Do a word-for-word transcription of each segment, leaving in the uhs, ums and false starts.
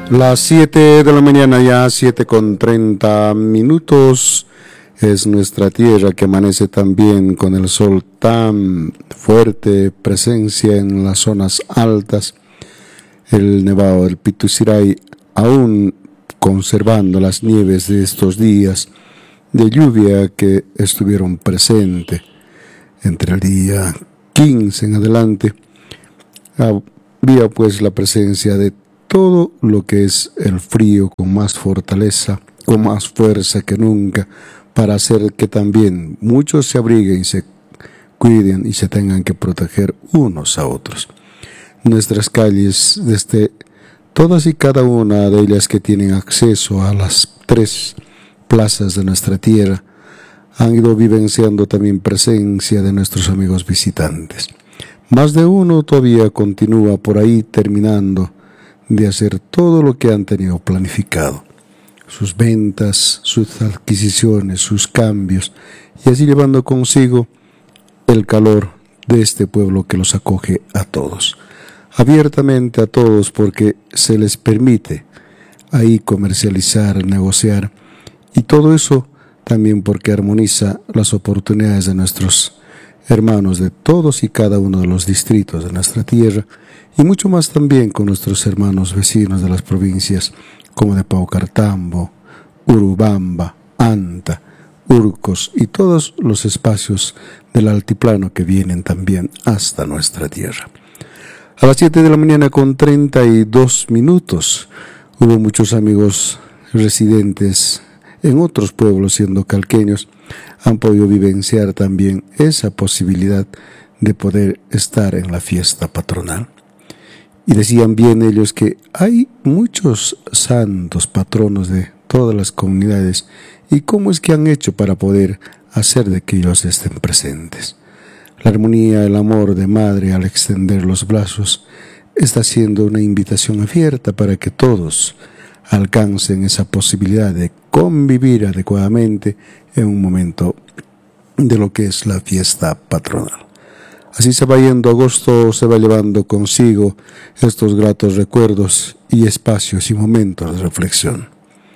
Las siete de la mañana, ya siete con treinta minutos, es nuestra tierra que amanece también con el sol tan fuerte, presencia en las zonas altas, el nevado del Pituciray aún conservando las nieves de estos días de lluvia que estuvieron presentes entre el día quince en adelante. Había pues la presencia de todo lo que es el frío con más fortaleza, con más fuerza que nunca, para hacer que también muchos se abriguen y se cuiden y se tengan que proteger unos a otros. Nuestras calles, desde todas y cada una de ellas que tienen acceso a las tres plazas de nuestra tierra, han ido vivenciando también presencia de nuestros amigos visitantes. Más de uno todavía continúa por ahí terminando de hacer todo lo que han tenido planificado, sus ventas, sus adquisiciones, sus cambios, y así llevando consigo el calor de este pueblo que los acoge a todos, abiertamente a todos, porque se les permite ahí comercializar, negociar, y todo eso también porque armoniza las oportunidades de nuestros hermanos de todos y cada uno de los distritos de nuestra tierra, y mucho más también con nuestros hermanos vecinos de las provincias como de Paucartambo, Urubamba, Anta, Urcos y todos los espacios del altiplano que vienen también hasta nuestra tierra. A las siete de la mañana con treinta y dos minutos hubo muchos amigos residentes en otros pueblos siendo calqueños, han podido vivenciar también esa posibilidad de poder estar en la fiesta patronal. Y decían bien ellos que hay muchos santos patronos de todas las comunidades, y cómo es que han hecho para poder hacer de que ellos estén presentes. La armonía, el amor de madre al extender los brazos está siendo una invitación abierta para que todos alcancen esa posibilidad de convivir adecuadamente en un momento de lo que es la fiesta patronal. Así se va yendo agosto, se va llevando consigo estos gratos recuerdos y espacios y momentos de reflexión.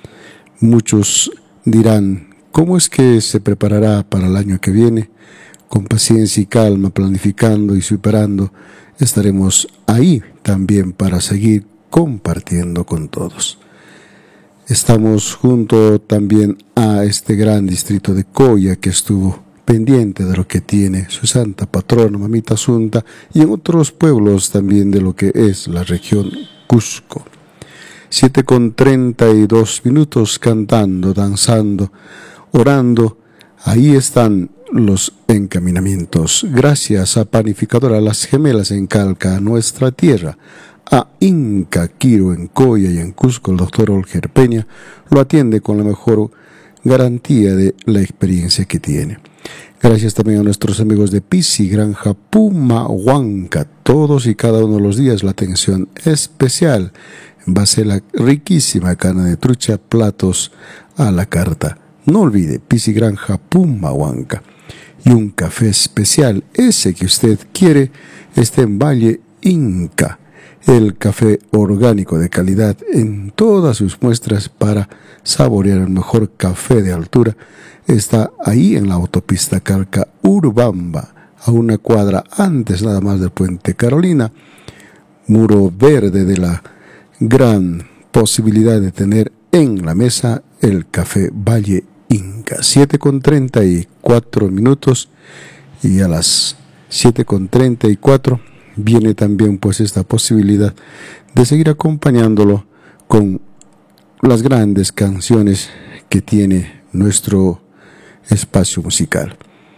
Muchos dirán, ¿cómo es que se preparará para el año que viene? Con paciencia y calma, planificando y superando, estaremos ahí también para seguir compartiendo con todos. Estamos junto también a este gran distrito de Coya que estuvo pendiente de lo que tiene su santa patrona, Mamita Asunta, y en otros pueblos también de lo que es la región Cusco. Siete con treinta y dos minutos cantando, danzando, orando, ahí están los encaminamientos. Gracias a Panificadora Las Gemelas en Calca, nuestra tierra, a Inca Quiro en Coya y en Cusco, el doctor Olger Peña lo atiende con la mejor garantía de la experiencia que tiene. Gracias también a nuestros amigos de Pisi, Granja Pumahuanca, todos y cada uno de los días la atención especial en base a la riquísima carne de trucha, platos a la carta. No olvide, Pisi Granja Pumahuanca, y un café especial, ese que usted quiere, está en Valle Inca. El café orgánico de calidad en todas sus muestras para saborear el mejor café de altura está ahí en la autopista Calca Urubamba, a una cuadra antes nada más del puente Carolina, muro verde de la gran posibilidad de tener en la mesa el café Valle Inca. Siete con treinta y cuatro minutos, y a las siete con treinta y cuatro viene también pues esta posibilidad de seguir acompañándolo con las grandes canciones que tiene nuestro espacio musical.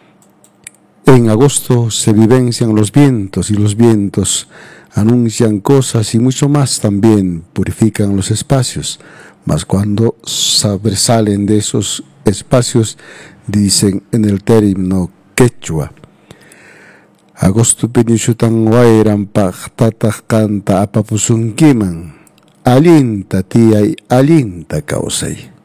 En agosto se vivencian los vientos, y los vientos anuncian cosas y mucho más también, purifican los espacios, mas cuando sobresalen de esos espacios, dicen en el término quechua, agosto penyusutan wairan paqtataq kanta apapusunkiman, alinta tiyay, alinta kawsay.